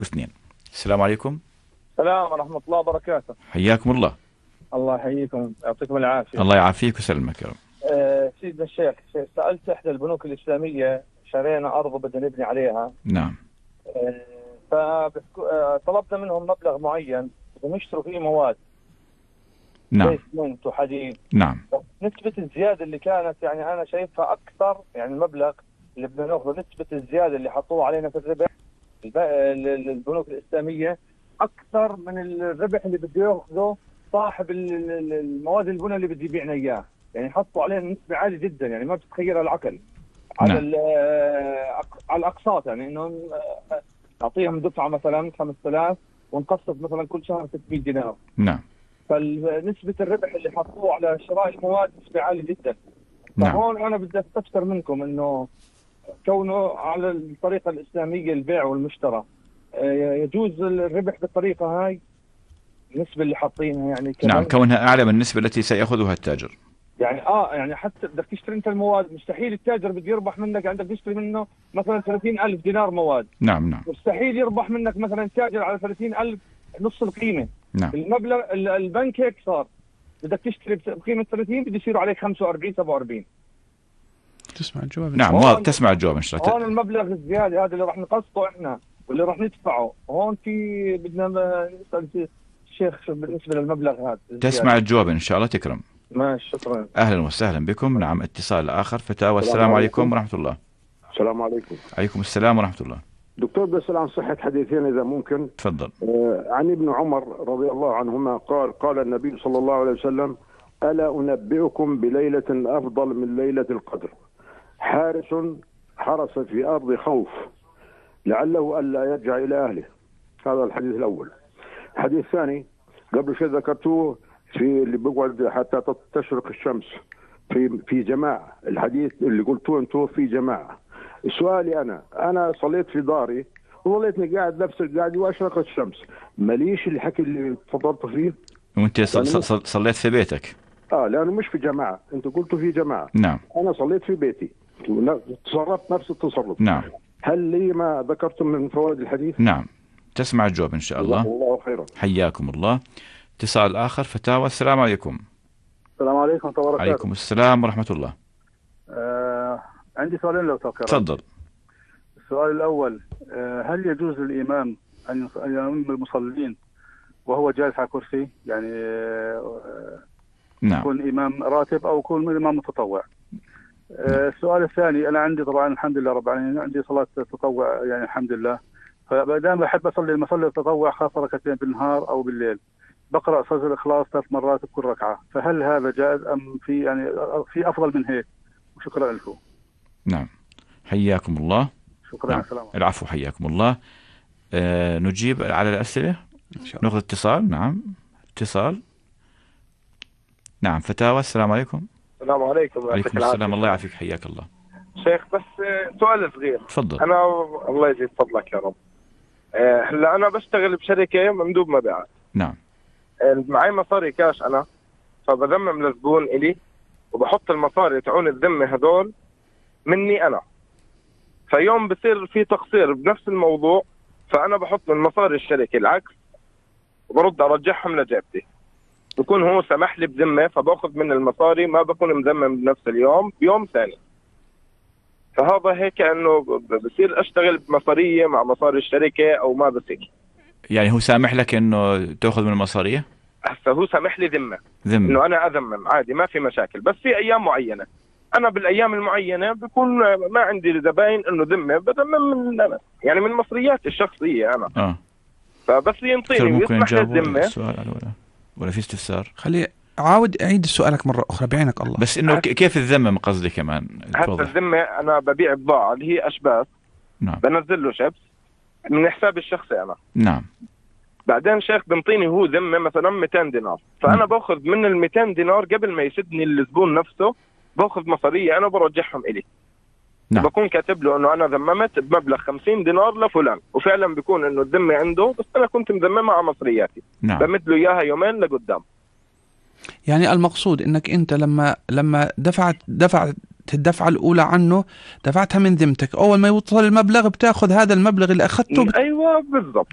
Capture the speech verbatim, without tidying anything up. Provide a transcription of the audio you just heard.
واثنين. السلام عليكم. السلام ورحمة الله وبركاته. حياكم الله. الله يحييكم، يعطيكم العافية. الله يعافيك ويسلمك يا رب. أه سيدنا الشيخ، سألت إحدى البنوك الإسلامية، شرينا أرض وبدنا نبني عليها. نعم. أه فطلبنا منهم مبلغ معين ونشتروا فيه مواد. نعم. زي اسمنت وحديد. نعم. نسبة الزيادة اللي كانت يعني أنا شايفها أكثر، يعني المبلغ اللي بدنا ناخذه نسبة الزيادة اللي حطوه علينا في الربح البنوك الإسلامية أكثر من الربح اللي بده ياخذه صاحب المواد البناء اللي بده يبيعنا إياه. يعني حطوا علينا نسبة عالية جدا، يعني ما بتتخيلها العقل. على نعم. على الأقساط، يعني إنه نعطيهم دفعة مثلا خمسة آلاف ونقسط مثلا كل شهر ستمئة دينار. نعم. فنسبة الربح اللي حطوه على شراء المواد نسبة عالية جدا. نعم. فهون أنا بدي أستفسر منكم إنه كونه على الطريقة الإسلامية البيع والمشترى، يجوز الربح بالطريقة هاي النسبة اللي حاطينها يعني كمان؟ نعم، كونها أعلى من النسبة التي سيأخذها التاجر. يعني اه يعني حتى بدك تشتري انت المواد، مستحيل التاجر بده يربح منك، عندك تشتري منه مثلا ثلاثين ألف دينار مواد. نعم. نعم. مستحيل يربح منك مثلا تاجر على ثلاثين ألف نص القيمة. نعم. المبلغ البنك هيك صار، بدك تشتري بقيمة ثلاثين بده يصيروا عليك خمسة وأربعين سبعة وأربعين. تسمع الجواب؟ نعم، واضح. تسمع الجواب ان شاء الله. هون المبلغ الزياده هذا اللي راح نقسطه احنا واللي راح ندفعه، هون في بدنا نسال الشيخ بالنسبه للمبلغ هذا. تسمع الجواب ان شاء الله. تكرم. ماشي، شكرا. اهلا وسهلا بكم. نعم، اتصال اخر. فتاوى. السلام عليكم ورحمه الله. السلام عليكم. عليكم السلام ورحمه الله. دكتور، بسأل عن صحة حديثين إذا ممكن. تفضل. آه عن ابن عمر رضي الله عنهما قال قال النبي صلى الله عليه وسلم: ألا أنبئكم بليلة أفضل من ليلة القدر، حارس حرس في أرض خوف لعله ألا يرجع إلى أهله. هذا الحديث الأول. الحديث الثاني قبل شيء ذكرتوه في اللي بيقعد حتى تشرق الشمس في في جماعة. الحديث اللي قلتوه أنتوه في جماعة. سؤالي أنا أنا صليت في داري وظليتني قاعد نفس القعدة وأشرقت الشمس، ماليش الحكي اللي تفضلت فيه. وأنت صليت في بيتك؟ آه لأنه مش في جماعة، أنت قلتوا في جماعة. نعم. أنا صليت في بيتي تصرفت نفس التصرف. نعم. هل لي ما ذكرتم من فوائد الحديث؟ نعم، تسمع الجواب إن شاء الله. الله خيرا. حياكم الله. اتصال آخر. فتاوى. السلام عليكم. السلام عليكم ورحمة الله وبركاته. عليكم السلام ورحمة الله. آه عندي سؤالين لو تذكر. تفضل. السؤال الأول، آه هل يجوز للإمام أن يؤم المصلين وهو جالس على كرسي؟ يعني آه نعم. يكون إمام راتب أو يكون إمام متطوع. آه السؤال الثاني، أنا عندي طبعا الحمد لله رب العالمين عندي صلاة تطوع يعني الحمد لله، فدائما أحب أصلي المصلي التطوع خاصة ركعتين بالنهار أو بالليل، بقرأ سورة الإخلاص ثلاث مرات بكل ركعة، فهل هذا جائز أم في يعني في أفضل من هيك؟ وشكرا لكم. نعم، حياكم الله. شكرا. نعم. سلام. العفو، حياكم الله. آه نجيب على الأسئلة. نأخذ اتصال. نعم، اتصال. نعم. فتاوى. السلام عليكم. السلام عليكم. عليكم السلام. الله يعافيك، حياك الله. شيخ، بس سؤال صغير. تفضل. أنا الله يزيد فضلك يا رب. هلا أنا بشتغل بشركة مندوب مبيعات. نعم. معي مصاري كاش أنا، فبذمم للزبون إلي وبحط المصاري تعون الذمة هذول مني أنا، فيوم بصير في تقصير بنفس الموضوع فأنا بحط من مصاري الشركة العكس وبرد أرجعهم لجيبتي. بكون هو سمح لي بذمة فباخذ من المصاري، ما بكون مذمم بنفس اليوم بيوم ثاني. فهذا هيك انه بصير اشتغل بمصاريه مع مصاري الشركه او ما بس هيك. يعني هو سامح لك انه تاخذ من المصاريه؟ هسه هو سامح لي ذمه ذمه انه انا اذمم عادي ما في مشاكل، بس في ايام معينه انا بالايام المعينه بكون ما عندي زباين انه ذمه بذمم من انا يعني من مصرياتي الشخصيه انا. اه فبس ينطيني ويسمح لي الذمه. السؤال ولا ولا في استفسار؟ خلي عاود اعيد سؤالك مرة أخرى بعينك الله. بس إنه كيف الذمة قصدي كمان؟ حتى الذمة أنا ببيع بضاعة اللي هي أشباث. نعم. بنزل له شبس من حسابي الشخصي أنا. نعم. بعدين شيخ بنطيني هو ذمة مثلا مئتين دينار، فأنا نعم. باخذ من ال مئتين دينار قبل ما يسدني الزبون نفسه باخذ مصارية أنا برجعهم إلي. نعم. بكون كاتب له إنه أنا ذممت بمبلغ خمسين دينار لفلان، وفعلا بيكون إنه الذمة عنده بس أنا كنت مذممة على مصرياتي. نعم. بمد له إياها يومين لقدام. يعني المقصود انك انت لما لما دفعت دفعت الدفعة الأولى عنه دفعتها من ذمتك، أول ما يوصل المبلغ بتاخذ هذا المبلغ اللي أخذته بت... أيوة بالضبط.